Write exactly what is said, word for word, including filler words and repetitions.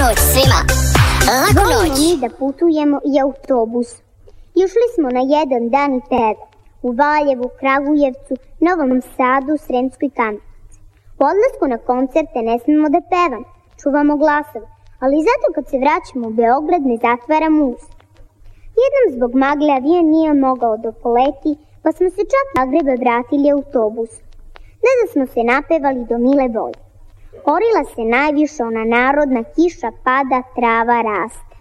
noć svima. Laku noć. Volimo mi da putujemo i autobus. Išli smo na jedan dan i peva. U Valjevu, Kragujevcu, Novom Sadu, Sremskoj Kamenici. U odlasku na koncerte ne smemo da pevamo, čuvamo glasove, ali zato kad se vraćamo u Beograd ne zatvaramo usta. Jednom zbog magle avion nije mogao da poleti, pa smo se čak na Zagrebe vratili autobusom. Ne da smo se napevali do mile volje. Orila se najviše ona narodna kiša pada, trava raste.